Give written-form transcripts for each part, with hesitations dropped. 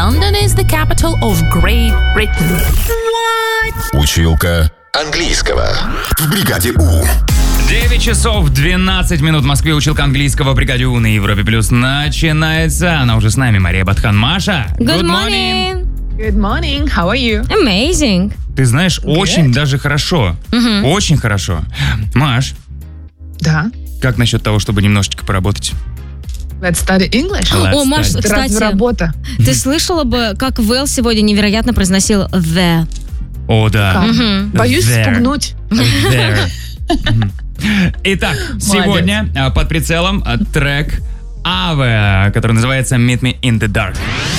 London is the capital of Great Britain. Училка английского в бригаде У. 9 часов 12 минут в Москве. Училка английского в бригаде У на Европе Плюс начинается. Она уже с нами, Мария Батхан. Маша, Good morning. Good morning. How are you? Amazing. Ты знаешь, очень даже хорошо. Очень хорошо. Маш, Да. как насчет того, чтобы немножечко поработать? Let's study English. О, Маш, Это разве кстати, работа? ты слышала бы, как Вэл сегодня невероятно произносил the? О, да. Боюсь There. спугнуть. There. Итак, сегодня под прицелом трек Аве, который называется Meet Me in the Dark.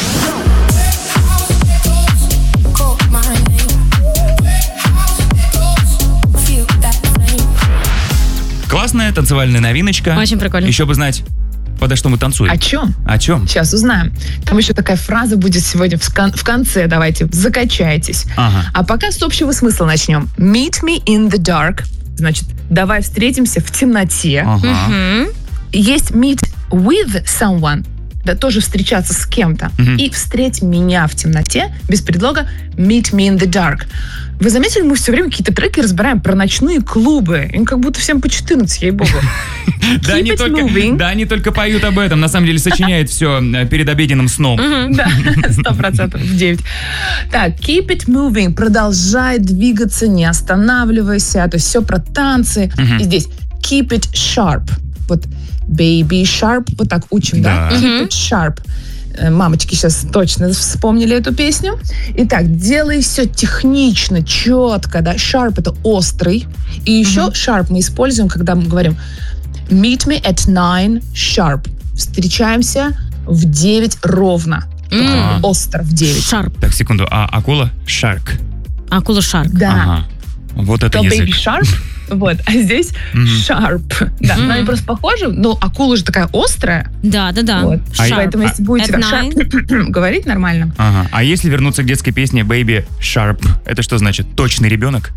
Классная танцевальная новиночка. Очень прикольно. Еще бы знать, подо что мы танцуем. О чем? О чем? Сейчас узнаем. Там еще такая фраза будет сегодня в конце. Давайте, закачайтесь. Ага. А пока с общего смысла начнем. Meet me in the dark. Значит, давай встретимся в темноте. Ага. Есть meet with someone. Да, тоже встречаться с кем-то. И встреть меня в темноте без предлога meet me in the dark. Вы заметили, мы все время какие-то треки разбираем про ночные клубы. Им как будто всем по 14, ей-богу. Да, Keep it moving. они только поют об этом. На самом деле сочиняют все перед обеденным сном. Да, 100% в 9. Так, keep it moving. Продолжай двигаться, не останавливайся. То есть все про танцы. И здесь keep it sharp. Вот baby sharp. Вот так учим, да? Да. Keep it sharp. Мамочки сейчас точно вспомнили эту песню. Итак, делай все технично, четко, да. Sharp — это острый. И еще sharp мы используем, когда мы говорим meet me at 9 sharp. Встречаемся в 9 ровно. Остро в 9. Шарп. Так, секунду. А акула? Shark. Акула шарк. Да. Ага. Вот это То язык. baby sharp, вот, а здесь sharp. Да, но они просто похожи, но акула же такая острая. Да. Вот. Sharp. Поэтому если будете At так nine. говорить нормально, Ага. А если вернуться к детской песне Baby Sharp, это что значит? Точный ребенок?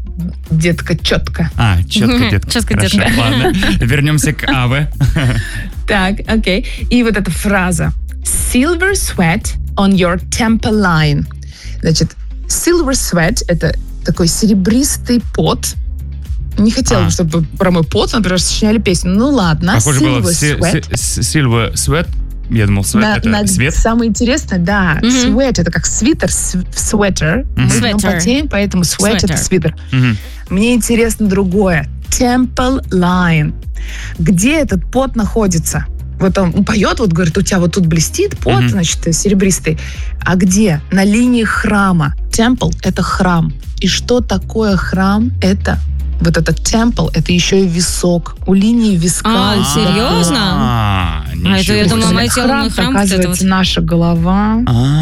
детка, четко. А, четко, детка. Четко, Хорошо, детка. ладно. Вернемся к Аве. Так, окей. И вот эта фраза. Silver sweat on your temple line. Значит, silver sweat — это такой серебристый пот. Не хотела бы, чтобы про мой пот, например, сочиняли песню. Ну ладно, Похоже было silver sweat. Silver Sweat. Я думал, свет это свет. Самое интересное, да, sweat — это как свитер, sweater. Мы в нем Sweater. потеем, поэтому sweat — это Sweater. свитер. Мгм. Мне интересно другое. Temple line. Где этот пот находится? Вот он поет, вот говорит, у тебя вот тут блестит пот, значит, серебристый. А где? На линии храма. Temple — это храм. И что такое храм? Это вот этот temple, это еще и висок. У линии виска. А, серьезно? А, это, ничего я думала, себе. мое тело, мой храм, вот это оказывается, вот. наша голова.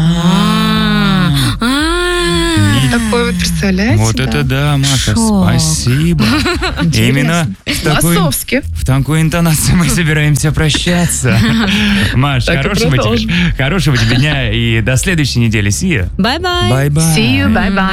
Такое вот, представляете? Вот да? это да, Маша, Шок. спасибо. Именно Философски. в такой интонации мы собираемся прощаться. Маш, Так и хорошего продолжим. тебе дня и до следующей недели. See you. Bye-bye. Bye-bye. See you, bye-bye.